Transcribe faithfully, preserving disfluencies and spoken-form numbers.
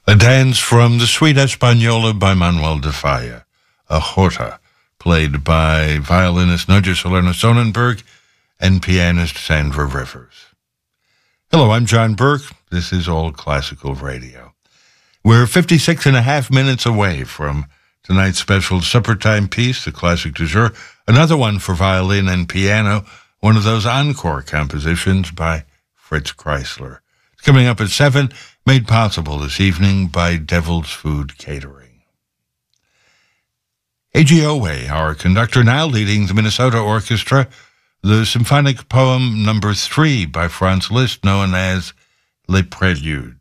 A dance from the Suite Española by Manuel de Falla, a jota, played by violinist Nadia Salerno Sonnenberg and pianist Sandra Rivers. Hello, I'm John Burke. This is All Classical Radio. We're fifty-six and a half minutes away from tonight's special supper time piece, the classic du jour, another one for violin and piano, one of those encore compositions by Fritz Kreisler. It's coming up at seven, made possible this evening by Devil's Food Catering. A G Owe, our conductor, now leading the Minnesota Orchestra, the symphonic poem number three by Franz Liszt, known as Les Préludes.